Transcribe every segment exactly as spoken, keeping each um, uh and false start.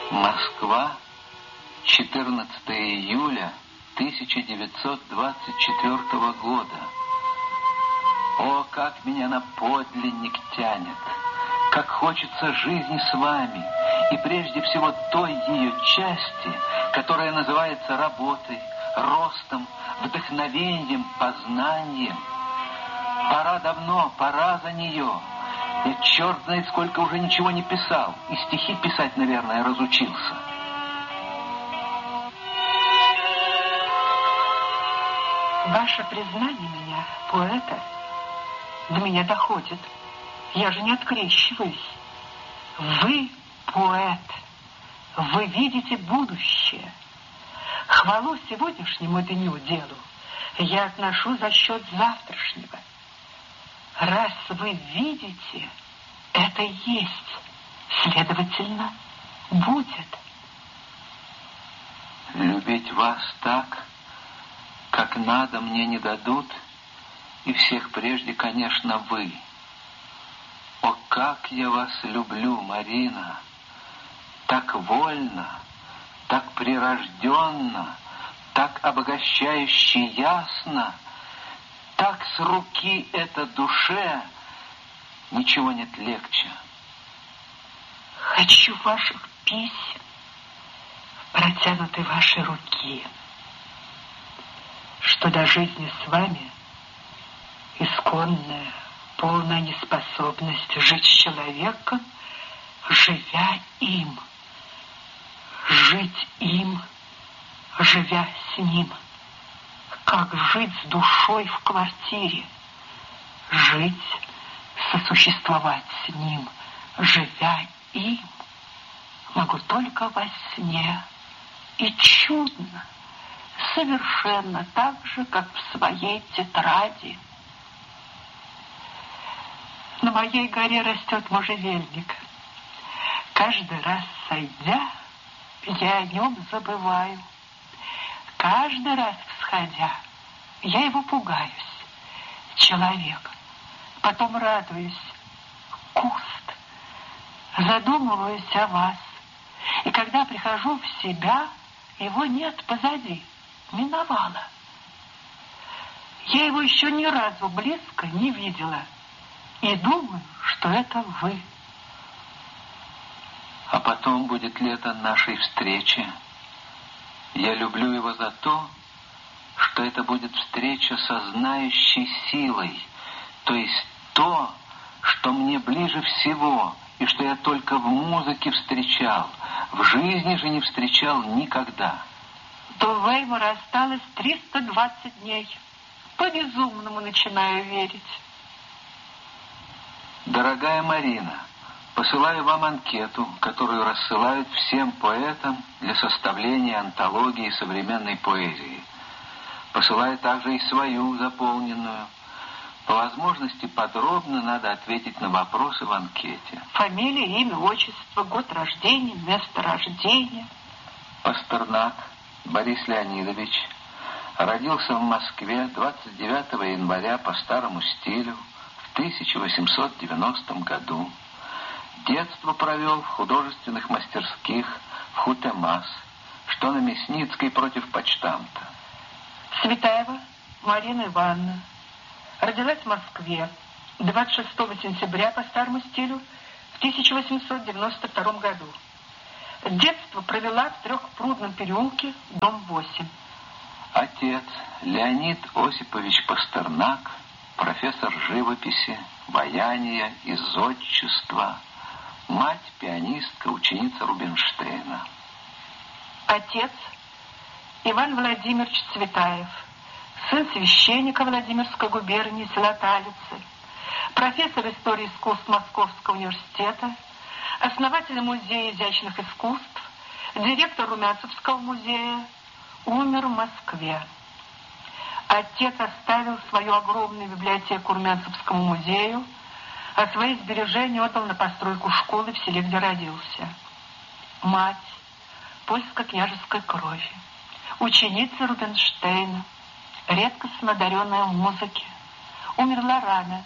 Москва, четырнадцатого июля тысяча девятьсот двадцать четвёртого года. О, как меня на подлинник тянет, как хочется жизни с вами, и прежде всего той ее части, которая называется работой, ростом, вдохновением, познанием. Пора давно, пора за нее. Я черт знает сколько уже ничего не писал, и стихи писать, наверное, разучился. Ваше признание меня, поэта, до меня доходит. Я же не открещиваюсь. Вы поэт. Вы видите будущее. Хвалу сегодняшнему дню делу я отношу за счет завтрашнего. Раз вы видите, это есть. Следовательно, будет. Любить вас так, как надо, мне не дадут, и всех прежде, конечно, вы. О, как я вас люблю, Марина! Так вольно, так прирожденно, так обогащающе ясно, так с руки это душе, ничего нет легче. Хочу ваших писем, протянутой вашей руки, что до жизни с вами исконная, полная неспособность жить с человеком, живя им, жить им, живя с ним. Как жить с душой в квартире, жить, сосуществовать с ним, живя им, могу только во сне, и чудно, совершенно так же, как в своей тетради. На моей горе растет можжевельник. Каждый раз сойдя, я о нем забываю. Каждый раз всходя, я его пугаюсь. Человек. Потом радуюсь. Куст. Задумываюсь о вас. И когда прихожу в себя, его нет позади. Миновало. Я его еще ни разу близко не видела. И думаю, что это вы. А потом будет лето нашей встречи. Я люблю его за то, что это будет встреча со знающей силой, то есть то, что мне ближе всего, и что я только в музыке встречал, в жизни же не встречал никогда. До Веймара осталось триста двадцать дней. По-безумному начинаю верить. Дорогая Марина, посылаю вам анкету, которую рассылают всем поэтам для составления антологии современной поэзии. Посылаю также и свою заполненную. По возможности подробно надо ответить на вопросы в анкете. Фамилия, имя, отчество, год рождения, место рождения. Пастернак Борис Леонидович родился в Москве двадцать девятого января по старому стилю в тысяча восемьсот девяностом году. Детство провел в художественных мастерских в Хутемас, что на Мясницкой против почтамта. Цветаева Марина Ивановна. Родилась в Москве двадцать шестого сентября по старому стилю в тысяча восемьсот девяносто втором году. Детство провела в Трехпрудном переулке, дом восемь. Отец Леонид Осипович Пастернак, профессор живописи, ваяния и зодчества. Мать пианистка, ученица Рубинштейна. Отец Иван Владимирович Цветаев, сын священника Владимирской губернии, села Талицы, профессор истории искусств Московского университета, основатель Музея изящных искусств, директор Румянцевского музея, умер в Москве. Отец оставил свою огромную библиотеку Румянцевскому музею, а свои сбережения отдал на постройку школы в селе, где родился. Мать польско-княжеской крови, ученица Рубинштейна, редкостно одаренная в музыке, умерла рано.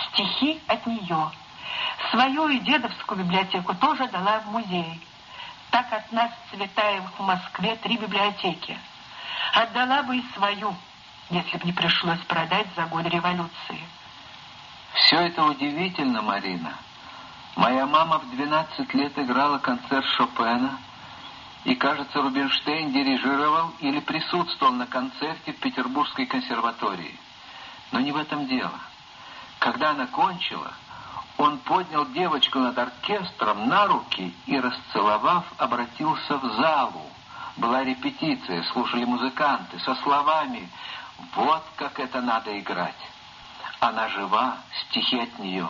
Стихи от нее. Свою и дедовскую библиотеку тоже дала в музей. Так от нас, Цветаевых, в Москве три библиотеки. Отдала бы и свою, если бы не пришлось продать за годы революции. Все это удивительно, Марина. Моя мама в двенадцать лет играла концерт Шопена, и, кажется, Рубинштейн дирижировал или присутствовал на концерте в Петербургской консерватории. Но не в этом дело. Когда она кончила, он поднял девочку над оркестром на руки и, расцеловав, обратился в залу. Была репетиция, слушали музыканты со словами «Вот как это надо играть». Она жива, стихи от нее.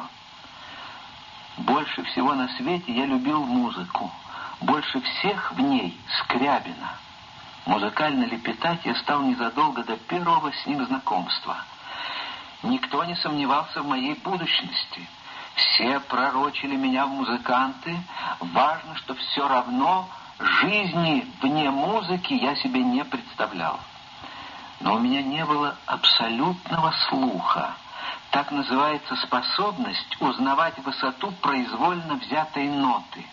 Больше всего на свете я любил музыку. Больше всех в ней Скрябина. Музыкально лепетать я стал незадолго до первого с ним знакомства. Никто не сомневался в моей будущности. Все пророчили меня в музыканты. Важно, что все равно жизни вне музыки я себе не представлял. Но у меня не было абсолютного слуха. Так называется способность узнавать высоту произвольно взятой ноты.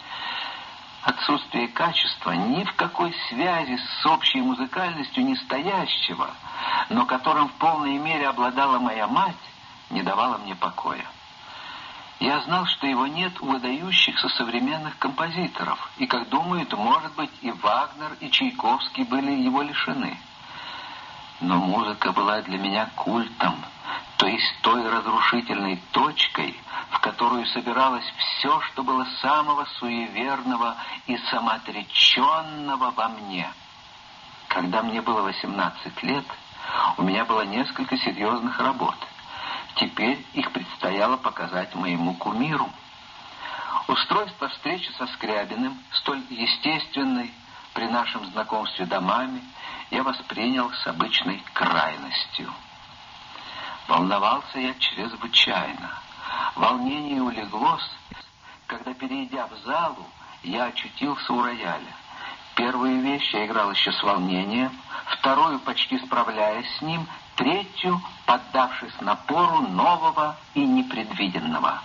Отсутствие качества ни в какой связи с общей музыкальностью не стоящего, но которым в полной мере обладала моя мать, не давало мне покоя. Я знал, что его нет у выдающихся современных композиторов, и, как думают, может быть, и Вагнер, и Чайковский были его лишены. Но музыка была для меня культом, то есть той разрушительной точкой, в которую собиралось все, что было самого суеверного и самоотреченного во мне. Когда мне было восемнадцать лет, у меня было несколько серьезных работ. Теперь их предстояло показать моему кумиру. Устройство встречи со Скрябиным, столь естественной при нашем знакомстве домами, я воспринял с обычной крайностью. Волновался я чрезвычайно. Волнение улеглось, когда, перейдя в залу, я очутился у рояля. Первую вещь я играл еще с волнением, вторую, почти справляясь с ним, третью, поддавшись напору нового и непредвиденного.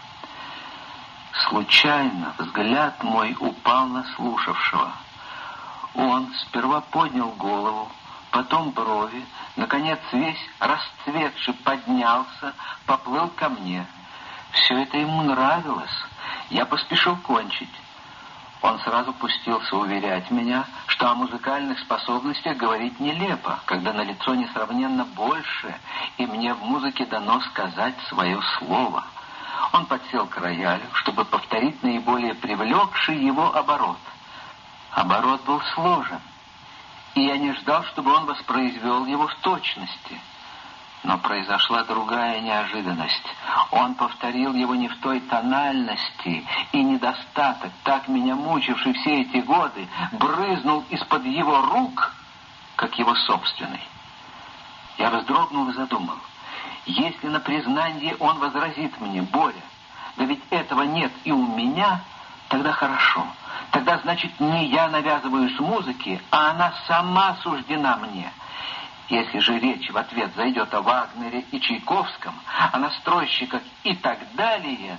Случайно взгляд мой упал на слушавшего. Он сперва поднял голову, потом брови, наконец весь расцветший поднялся, поплыл ко мне. Все это ему нравилось. Я поспешил кончить. Он сразу пустился уверять меня, что о музыкальных способностях говорить нелепо, когда налицо несравненно больше, и мне в музыке дано сказать свое слово. Он подсел к роялю, чтобы повторить наиболее привлекший его оборот. Оборот был сложен, и я не ждал, чтобы он воспроизвел его в точности. Но произошла другая неожиданность. Он повторил его не в той тональности, и недостаток, так меня мучивший все эти годы, брызнул из-под его рук, как его собственный. Я вздрогнул и задумал: если на признание он возразит мне: «Боря, да ведь этого нет и у меня», тогда хорошо. Тогда, значит, не я навязываюсь музыке, а она сама суждена мне. Если же речь в ответ зайдет о Вагнере и Чайковском, о настройщиках и так далее...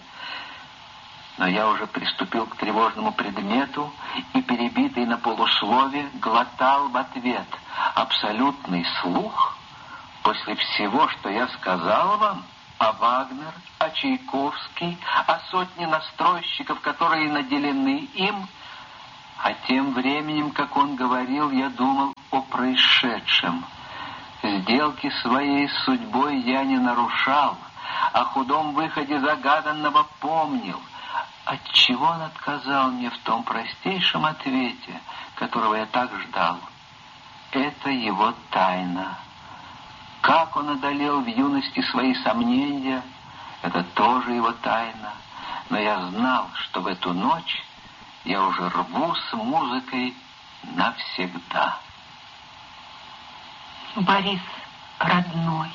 Но я уже приступил к тревожному предмету и, перебитый на полуслове, глотал в ответ: абсолютный слух после всего, что я сказал вам о Вагнер, о Чайковский, о сотне настройщиков, которые наделены им. А тем временем, как он говорил, я думал о происшедшем. Сделки своей с судьбой я не нарушал, о худом выходе загаданного помнил. Отчего он отказал мне в том простейшем ответе, которого я так ждал? Это его тайна. Как он одолел в юности свои сомнения, это тоже его тайна. Но я знал, что в эту ночь я уже рву с музыкой навсегда. Борис, родной,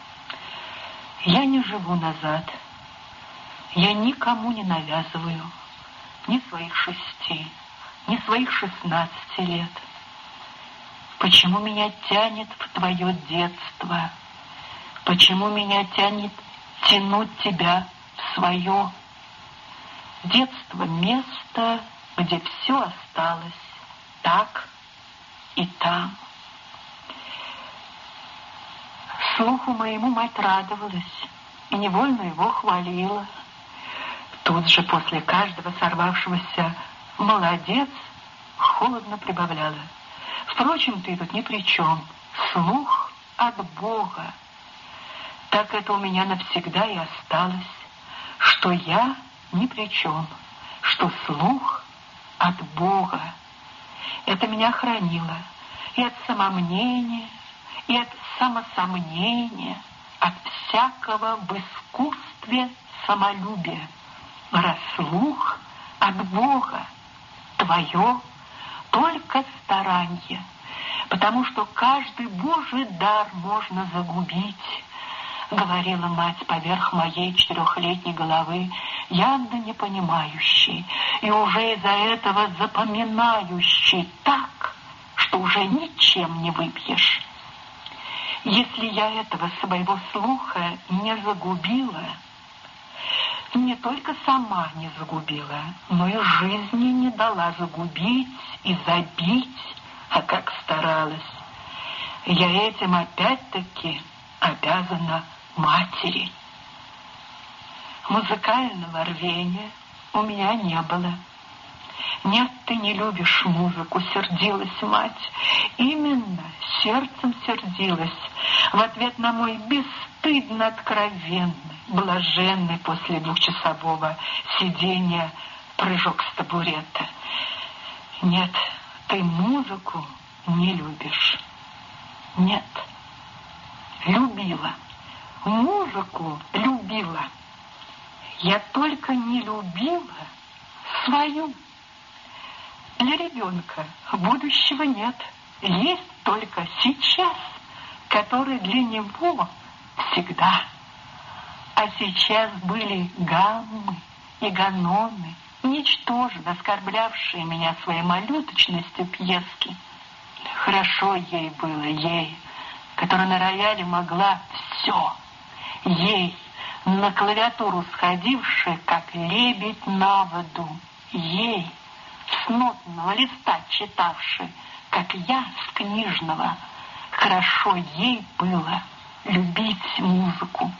я не живу назад. Я никому не навязываю ни своих шести, ни своих шестнадцати лет. Почему меня тянет в твое детство? Почему меня тянет тянуть тебя в свое? Детство — место где все осталось так и там. Слуху моему мать радовалась и невольно его хвалила. Тут же после каждого сорвавшегося «молодец» холодно прибавляла: «Впрочем, ты тут ни при чем. Слух от Бога». Так это у меня навсегда и осталось, что я ни при чем, что слух от Бога. Это меня хранило и от самомнения, и от самосомнения, от всякого в искусстве самолюбия. Раз слух от Бога, твое только старанье, потому что каждый Божий дар можно загубить, говорила мать поверх моей четырехлетней головы, явно не понимающей и уже из-за этого запоминающей так, что уже ничем не выбьешь. Если я этого своего слуха не загубила, не только сама не загубила, но и жизни не дала загубить и забить, а как старалась. Я этим опять-таки обязана матери. Музыкального рвения у меня не было. «Нет, ты не любишь музыку», — сердилась мать. Именно сердцем сердилась в ответ на мой бесстыдно откровенный, блаженный после двухчасового сидения прыжок с табурета. «Нет, ты музыку не любишь». Нет, любила. Музыку любила. Я только не любила свою. Для ребенка будущего нет. Есть только сейчас, который для него всегда. А сейчас были гаммы и ганоны, ничтожно оскорблявшие меня своей малюточностью пьески. Хорошо ей было, ей, которая на рояле могла все. Ей, на клавиатуру сходившая, как лебедь на воду. Ей, с нотного листа читавшей, как я с книжного. Хорошо ей было любить музыку.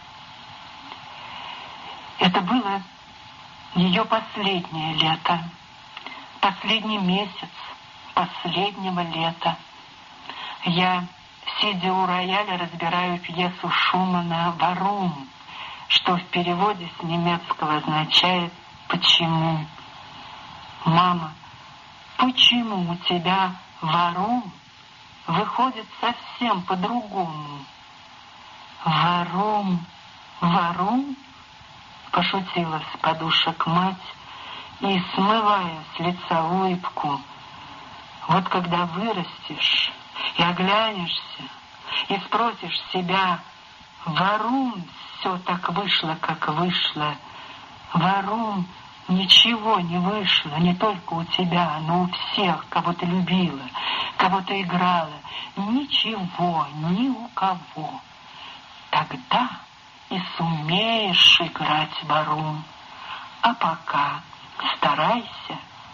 Это было ее последнее лето, последний месяц последнего лета. Я, сидя у рояля, разбираю пьесу Шумана «Варум», что в переводе с немецкого означает «почему». «Мама, почему у тебя «Варум» выходит совсем по-другому?» «Варум, варум?» — пошутила с подушек мать и, смывая с лица улыбку: «Вот когда вырастешь и оглянешься, и спросишь себя, варум все так вышло, как вышло, варум ничего не вышло, не только у тебя, но у всех, кого ты любила, кого ты играла, ничего, ни у кого. Тогда и сумеешь играть варум. А пока старайся».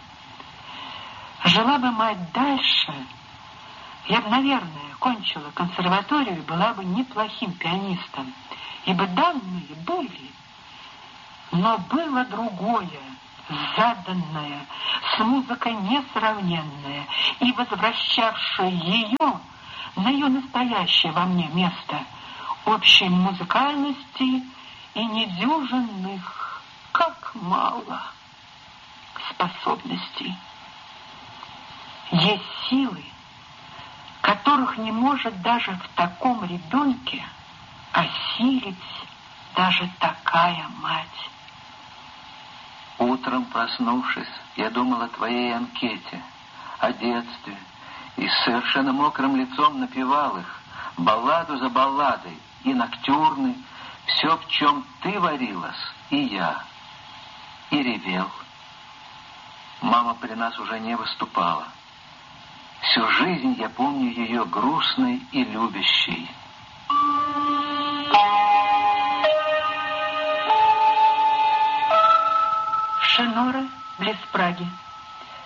Жила бы мать дальше, я бы, наверное, кончила консерваторию и была бы неплохим пианистом, ибо данные были. Но было другое, заданное, с музыкой несравненное и возвращавшее ее на ее настоящее во мне место общей музыкальности и недюжинных, как мало, способностей. Есть силы, которых не может даже в таком ребенке осилить даже такая мать. Утром, проснувшись, я думал о твоей анкете, о детстве, и с совершенно мокрым лицом напевал их, балладу за балладой, и ноктюрны, все, в чем ты варилась, и я, и ревел. Мама при нас уже не выступала. Всю жизнь я помню ее грустной и любящей. Шенора, близ Праги.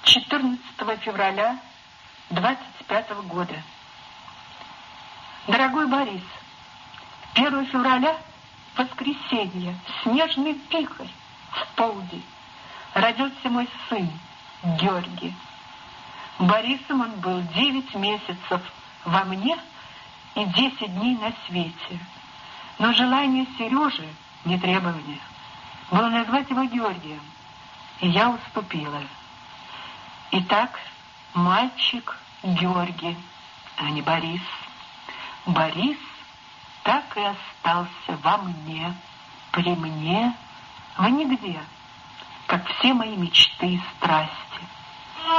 четырнадцатого февраля двадцать пятого года. Дорогой Борис, первого февраля, воскресенье, снежный пикарь, в полдень, родился мой сын Георгий. Борисом он был девять месяцев во мне и десять дней на свете. Но желание Сережи, не требование, было назвать его Георгием, и я уступила. Итак, мальчик Георгий, а не Борис. Борис так и остался во мне, при мне, в нигде, как все мои мечты и страсти.